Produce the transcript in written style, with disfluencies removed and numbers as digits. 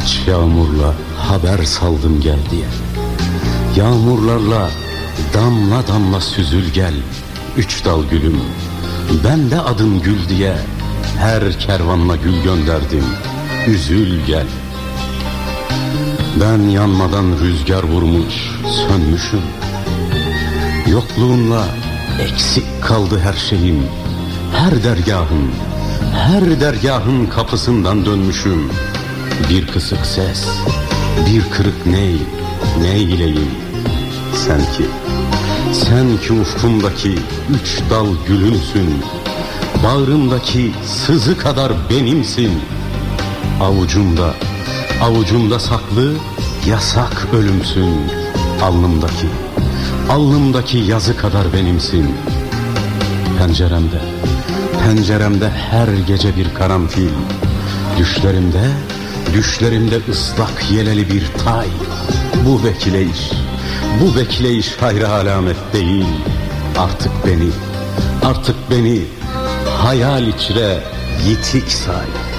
Kaç yağmurla haber saldım gel diye. Yağmurlarla damla damla süzül gel. Üç dal gülüm, ben de adım gül diye her kervanla gül gönderdim. Üzül gel. Ben yanmadan rüzgar vurmuş sönmüşüm. Yokluğunla eksik kaldı her şeyim. Her dergahın kapısından dönmüşüm. Bir kısık ses, bir kırık ne ileyim. Sen ki ufkumdaki üç dal gülümsün. Bağrımdaki sızı kadar benimsin. Avucumda saklı yasak ölümsün. Alnımdaki yazı kadar benimsin. Penceremde her gece bir karanfil. Düşlerimde ıslak yeleli bir tay. Bu bekleyiş hayra alamet değil. Artık beni hayal içre yitik say.